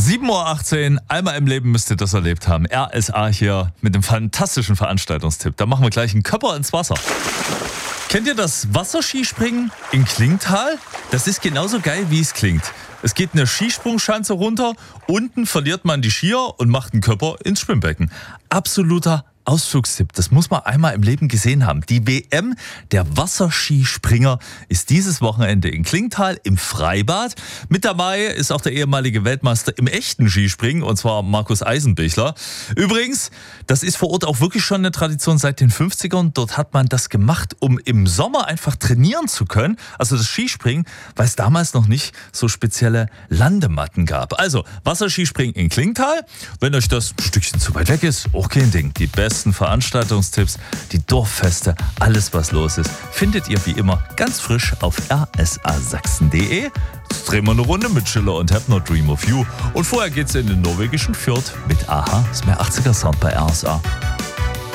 7:18 Uhr, einmal im Leben müsst ihr das erlebt haben. RSA hier mit dem fantastischen Veranstaltungstipp. Da machen wir gleich einen Körper ins Wasser. Kennt ihr das Wasserskispringen in Klingtal? Das ist genauso geil, wie es klingt. Es geht eine Skisprungschanze runter, unten verliert man die Skier und macht einen Körper ins Schwimmbecken. Absoluter Ausflugstipp, das muss man einmal im Leben gesehen haben. Die WM der Wasserskispringer ist dieses Wochenende in Klingtal im Freibad. Mit dabei ist auch der ehemalige Weltmeister im echten Skispringen, und zwar Markus Eisenbichler. Übrigens, das ist vor Ort auch wirklich schon eine Tradition seit den 50ern. Dort hat man das gemacht, um im Sommer einfach trainieren zu können. Also das Skispringen, weil es damals noch nicht so spezielle Landematten gab. Also Wasserskispringen in Klingtal. Wenn euch das ein Stückchen zu weit weg ist, auch kein Ding. Die besten Veranstaltungstipps, die Dorffeste, alles was los ist, findet ihr wie immer ganz frisch auf rsasachsen.de. Jetzt drehen wir eine Runde mit Schiller und Heppner, Dream of You. Und vorher geht's in den norwegischen Fjord mit Aha, das ist mehr 80er Sound bei RSA.